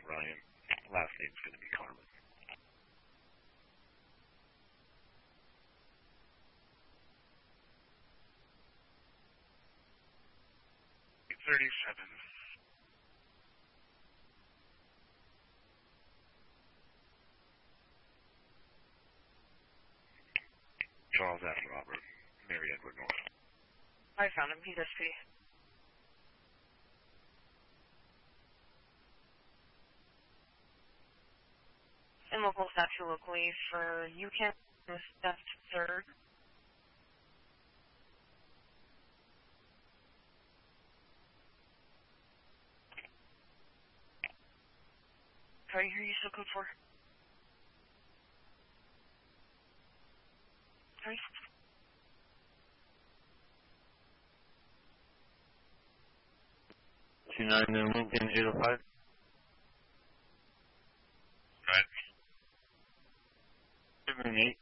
Ryan. Last name's going to be Carmen. 37. Charles F. Robert, Mary Edward North. I found him. He's SP. And local statue locally for UCAN, theft third. Can I hear you still code 4? Sorry? 29 Lincoln 805. Right. 78.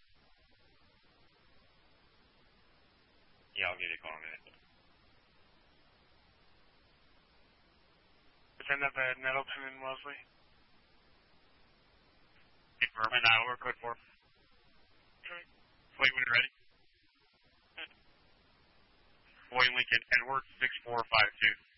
Yeah, I'll give you a call in a minute. Send up at Nettleton and Wellesley. Confirming Iowa, code 4. Wait, when you're ready. Boy Lincoln Edward 6452.